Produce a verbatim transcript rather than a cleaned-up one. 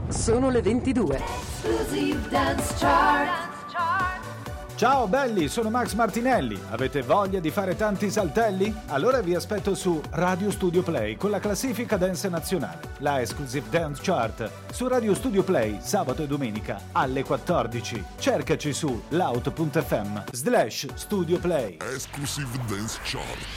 Sono le ventidue. Exclusive Dance Chart. Ciao belli, sono Max Martinelli. Avete voglia di fare tanti saltelli? Allora vi aspetto su Radio Studio Play con la classifica dance nazionale, la Exclusive Dance Chart, su Radio Studio Play sabato e domenica alle quattordici. Cercaci su loud punto effe emme slash Studio Play. Exclusive Dance Chart.